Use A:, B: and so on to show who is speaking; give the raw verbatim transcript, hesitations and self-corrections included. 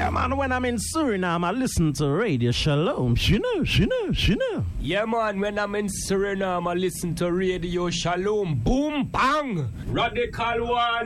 A: Yeah, man, when I'm in Suriname, I listen to Radio Shalom. She know, she know, she know.
B: Yeah, man, when I'm in Suriname, I listen to Radio Shalom. Boom, bang! Radical one.